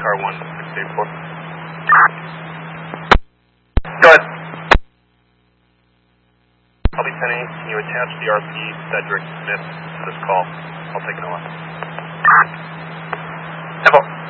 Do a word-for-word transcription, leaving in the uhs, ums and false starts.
car one six eight four. Go ahead. I'll be ten eight. Can you attach the R P Cedric Smith to this call? I'll take an O S. Tempo.